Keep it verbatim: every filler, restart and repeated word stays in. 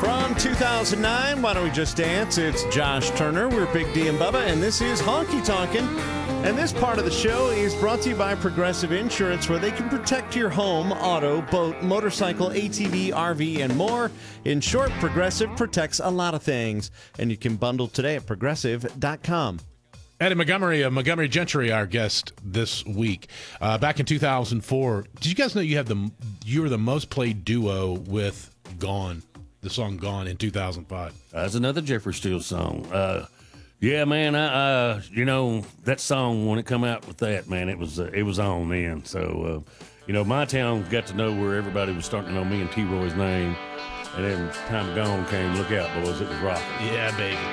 From two thousand nine, Why Don't We Just Dance? It's Josh Turner. We're Big D and Bubba, and this is Honky Tonkin'. And this part of the show is brought to you by Progressive Insurance, where they can protect your home, auto, boat, motorcycle, A T V, R V, and more. In short, Progressive protects a lot of things. And you can bundle today at progressive dot com. Eddie Montgomery of Montgomery Gentry, our guest this week. Uh, back in two thousand four, did you guys know you have the you were the most played duo with Gone, the song Gone in two thousand five? That's another Jeffrey Steele song. Uh, yeah, man, I, uh, you know, that song, when it come out with that, man, it was uh, it was on then. So, uh, you know, my town got to know where everybody was starting to know me and T-Roy's name. And then time Gone came, look out, boys, it was rocking. Yeah, baby.